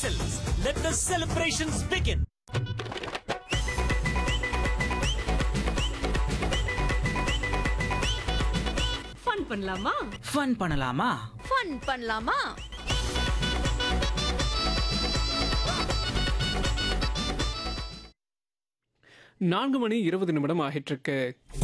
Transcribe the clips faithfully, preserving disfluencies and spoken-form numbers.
Silks. Let the celebrations begin. Fun பண்ணலாமா? Fun பண்ணலாமா? Fun பண்ணலாமா? நான்கு மணி இருபது நிமிடம் ஆகிட்டிருக்கு.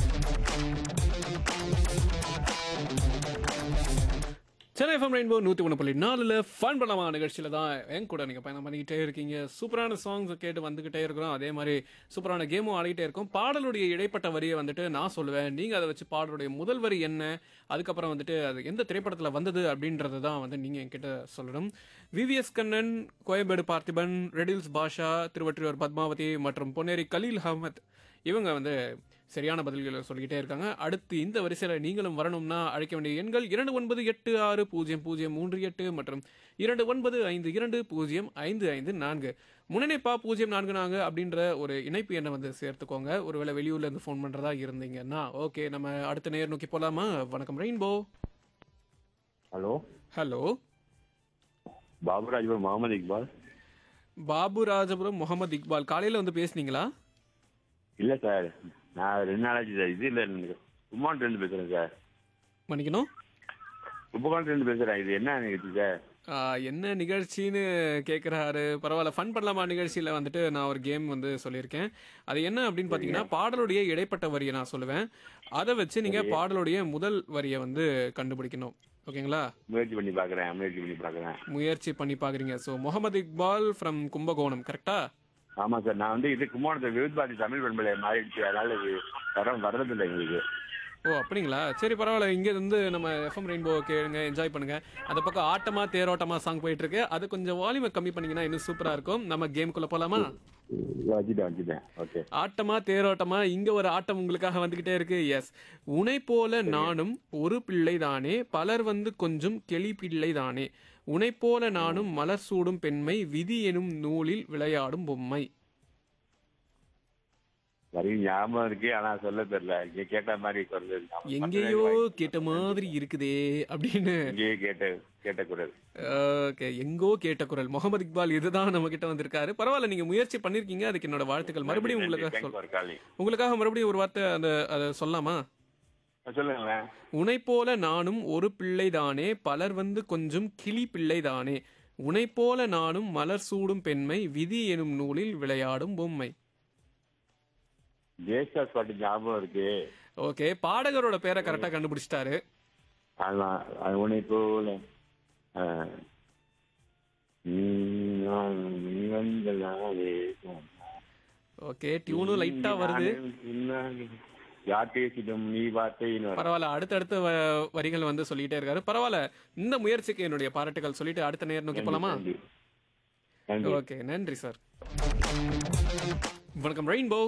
சென்னை எஃப்எம் ரெயின்போ நூற்றி ஒன்று புள்ளி நாலில் ஃபன் பண்ணலாமா நிகழ்ச்சியில் தான் என் கூட நீங்கள் பயணம் பண்ணிக்கிட்டே இருக்கீங்க. சூப்பரான சாங்ஸ் கேட்டு வந்துக்கிட்டே இருக்கிறோம். அதே மாதிரி சூப்பரான கேமும் ஆடிக்கிட்டே இருக்கும். பாடலுடைய இடைப்பட்ட வரியை வந்துட்டு நான் சொல்லுவேன், நீங்கள் அதை வச்சு பாடலுடைய முதல் வரி என்ன, அதுக்கப்புறம் வந்துட்டு அது எந்த திரைப்படத்தில் வந்தது அப்படின்றது தான் வந்து நீங்கள் என்கிட்ட சொல்லணும். விவிஎஸ் கண்ணன், கோயம்பேடு பார்த்திபன், ரெடில்ஸ் பாஷா, திருவற்றியூர் பத்மாவதி மற்றும் பொன்னேரி கலீல் அஹமத் இவங்க வந்து சரியான பதில்களை சொல்லிக்கிட்டே இருக்காங்க. அடுத்து இந்த வரிசையில் நீங்களும் வரணும்னா அழைக்க வேண்டிய எண்கள் இரண்டு ஒன்பது எட்டு ஆறு பூஜ்ஜியம் பூஜ்ஜியம் மூன்று எட்டு மற்றும் இரண்டு ஒன்பது ஐந்து இரண்டு பூஜ்ஜியம் ஐந்து ஐந்து நான்கு. முன்னணிப்பா பூஜ்ஜியம் நான்கு நான்கு அப்படின்ற ஒரு இணைப்பு எண்ணை வந்து சேர்த்துக்கோங்க. ஒருவேளை வெளியூர்லேருந்து ஃபோன் பண்ணுறதா இருந்தீங்கன்னா. ஓகே, நம்ம அடுத்த நேர் நோக்கி போகலாமா? வணக்கம் rainbow. Hello hello, Baburajapuram Mohammed Iqbal. Baburajapuram Mohammed Iqbal, காலையில் வந்து பேசுனீங்களா? இல்லை சார், நான் ரெண்டு நாளாச்சு சார். இது இல்லை, கும்மாண்ட்லேருந்து பேசுகிறேன் சார். மன்னிக்கணும், கும்பகோணத்துலேருந்து பேசுகிறேன். இது என்ன நிகழ்ச்சி சார்? ஆ, என்ன நிகழ்ச்சின்னு கேட்குறாரு. பரவாயில்ல, ஃபன் பண்ணலாமா நிகழ்ச்சியில் வந்துட்டு நான் ஒரு கேம் வந்து சொல்லியிருக்கேன். அது என்ன அப்படின்னு பார்த்தீங்கன்னா, பாடலுடைய இடைப்பட்ட வரியை நான் சொல்லுவேன். அதை வச்சு நீங்கள் பாடலுடைய முதல் வரியை வந்து கண்டுபிடிக்கணும். ஓகேங்களா? முயற்சி பண்ணி பார்க்குறேன் முயற்சி பண்ணி பார்க்குறேன் முயற்சி பண்ணி பார்க்குறீங்க. ஸோ முகமது இக்பால் ஃப்ரம் கும்பகோணம், கரெக்டா? ஆமாம் சார், நான் வந்து இது கும்பகோணத்தை விருது பாட்டி தமிழ் பண்பலை மாறிடுச்சு. அதனால இது வர வர்றதில்லை எங்களுக்கு. ஓ அப்படிங்களா? சரி, பரவாயில்ல. இங்கே வந்து நம்ம எஃப்எம் ரெயின்போ கேளுங்க, என்ஜாய் பண்ணுங்க. அந்த பக்கம் ஆட்டமா தேரோட்டமா சாங் போயிட்டு இருக்கு. அது கொஞ்சம் வால்யூமை கம்மி பண்ணீங்கன்னா இன்னும் சூப்பரா இருக்கும். நம்ம கேமுக்குள்ள போலாமா? வச்சுட்டேன் வச்சுட்டேன் ஓகே. ஆட்டமா தேரோட்டமா, இங்க ஒரு ஆட்டம் உங்களுக்காக வந்துகிட்டே இருக்கு. எஸ், உனை போல நானும் ஒரு பிள்ளை தானே, பலர் வந்து கொஞ்சம் கெளி பிள்ளை தானே, உனை போல நானும் மலர் சூடும் பெண்மை, விதி எனும் நூலில் விளையாடும் பொம்மை. வரி ஞாபகம் இருக்கு, ஆனா சொல்ல தெரியல. இங்கே கேட்ட மாதிரி சொல்றது எங்கேயோ கேட்ட மாதிரி இருக்குதே அப்படின்னு. இங்கேயே கேட்ட கேட்ட குரல். ஓகே, எங்கோ கேட்ட குரல். முகமது இக்பால் இதுதான் நம்ம கிட்ட வந்திருக்காரு. பரவாயில்ல, நீங்க முயற்சி பண்ணிருக்கீங்க, அதுக்கு என்னோட வாழ்த்துக்கள். மறுபடியும் உங்களுக்கு சொல் உங்களுக்காக மறுபடியும் ஒரு வார்த்தை அந்த அதை சொல்லலாமா? சொல்லுங்களேன். உனை போல நானும் ஒரு பிள்ளை தானே, பலர் வந்து கொஞ்சம் கிளி பிள்ளை தானே, உனை போல நானும் மலர் சூடும் பெண்மை, விதி எனும் நூலில் விளையாடும் பொம்மை. ஜேஸ்தாஸ் பாட்டு ஞாபகம் இருக்கு. ஓகே, பாடகரோட பேரை கரெக்டா கண்டுபிடிச்சிட்டாரு. அதான், அது உன்னை போல ஓகே, டியூனும் லைட்டா வருது. நீ வார்த்தை. பரவாயில்ல, அடுத்தடுத்த வ- வரிகள் வந்து சொல்லிட்டே இருக்காரு. பரவாயில்ல, இந்த முயற்சிக்கு என்னுடைய பாராட்டுகள் சொல்லிட்டு அடுத்த நேரம் நோக்கி போலாமா? ஓகே, நன்றி சார். வணக்கம் ரெயின்போ.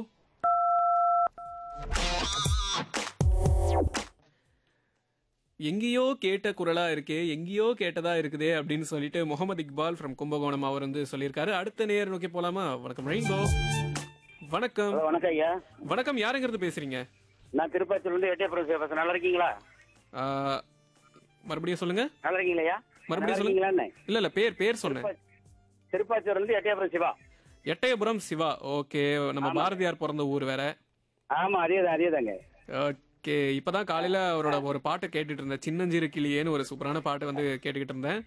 எங்கேயோ கேட்ட குரலா இருக்கே, எங்கேயோ கேட்டதா இருக்குதே அப்படின்னு சொல்லிட்டு முகமது இக்பால் ஃப்ரம் கும்பகோணம் அவர் வந்து சொல்லியிருக்காரு. அடுத்த நேர் நோக்கி போலாமா? வணக்கம் ரெயின்போ. வணக்கம். வணக்கம் ஐயா. வணக்கம், யாருங்கிறது பேசுறீங்க? நான் திருப்பத்தூர்ல இருந்து எட்டயபுரம் பேசுறேன். நல்லா இருக்கீங்களா? ஆ, மறுபடியும் சொல்லுங்க. நல்லா இருக்கீங்களா ஐயா? மறுபடியும் சொல்லுங்க. இல்ல இல்ல, பேர் பேர் சொன்னேன். திருப்பத்தூர்ல இருந்து எட்டயபுரம் சிவா. எட்டயபுரம் சிவா. ஓகே, நம்ம பாரதியார் பிறந்த ஊர் வேற. ஆமா, அதேதான் அதேதாங்க. ஓகே, இப்பதான் காலையில அவரோட ஒரு பாட்டு கேட்டுட்டு இருந்தேன். சின்னஞ்சிறு கிளியேன்னு ஒரு சூப்பரான பாட்டு வந்து கேட்டுக்கிட்டு இருந்தேன்.